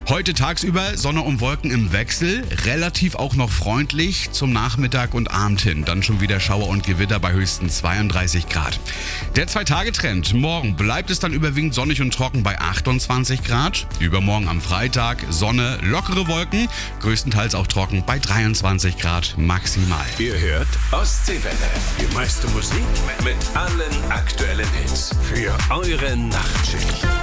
Heute tagsüber Sonne und Wolken im Wechsel, relativ auch noch freundlich zum Nachmittag und Abend hin. Dann schon wieder Schauer und Gewitter bei höchstens 32 Grad. Der 2-Tage-Trend. Morgen bleibt es dann überwiegend sonnig und trocken bei 28 Grad. Übermorgen am Freitag Sonne, lockere Wolken, größtenteils auch trocken bei 23 Grad maximal. Ihr hört Ostseewelle. Die meiste Musik mit allen aktuellen Hits für eure Nachtschicht.